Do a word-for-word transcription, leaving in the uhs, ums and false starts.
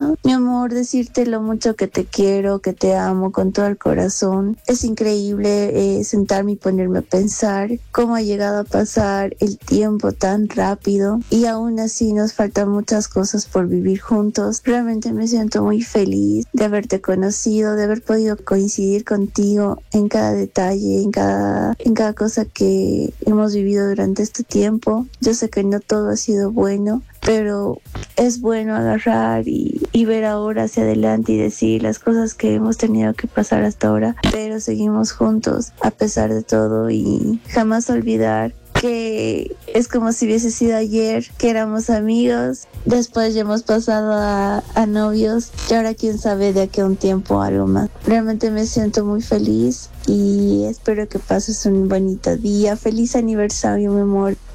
nada, mi amor, decirte lo mucho que te quiero, que te amo con todo el corazón. Es increíble eh, sentarme y ponerme a pensar cómo ha llegado a pasar el tiempo tan rápido y aún así nos faltan muchas cosas por vivir juntos. Realmente me siento muy feliz de haberte conocido, de haber podido coincidir contigo en cada detalle, en cada, en cada cosa que hemos vivido durante este tiempo. Yo sé que no todo ha sido bueno, pero es bueno agarrar y, y ver ahora hacia adelante y decir las cosas que hemos tenido que pasar hasta ahora, pero seguimos juntos a pesar de todo y jamás olvidar que es como si hubiese sido ayer, que éramos amigos, después ya hemos pasado a, a novios y ahora quién sabe de aquí a un tiempo algo más. Realmente me siento muy feliz y espero que pases un bonito día. Feliz aniversario, mi amor.